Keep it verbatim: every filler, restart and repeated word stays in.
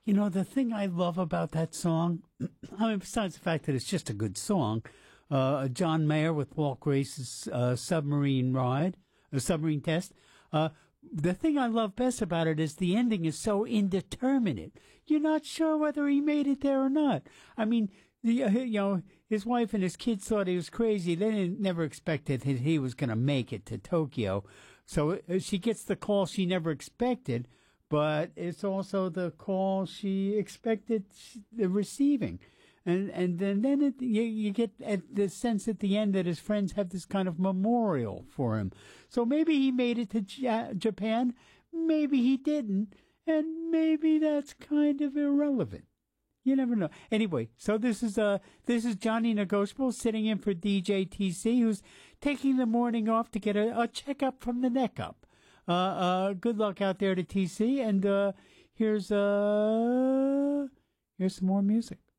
You know, the thing I love about that song, I mean, besides the fact that it's just a good song, uh, John Mayer with Walt Grace's uh, Submarine Ride, a submarine test, uh, the thing I love best about it is the ending is so indeterminate. You're not sure whether he made it there or not. I mean, the, uh, you know, his wife and his kids thought he was crazy. They didn't, never expected that he was going to make it to Tokyo. So uh, she gets the call she never expected, but it's also the call she expected the receiving. And and then, then it, you, you get at the sense at the end that his friends have this kind of memorial for him. So maybe he made it to J- Japan, maybe he didn't, and maybe that's kind of irrelevant. You never know. Anyway, so this is uh this is Johnny Negotiable sitting in for D J T C, who's taking the morning off to get a, a checkup from the neck up. Uh, uh, good luck out there to T C, and uh, here's uh here's some more music.